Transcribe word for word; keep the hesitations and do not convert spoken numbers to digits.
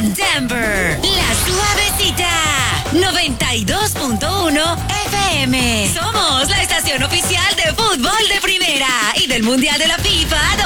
con Denver, La Suavecita, noventa y dos punto uno F M. Somos la estación oficial de fútbol de primera y del Mundial de la FIFA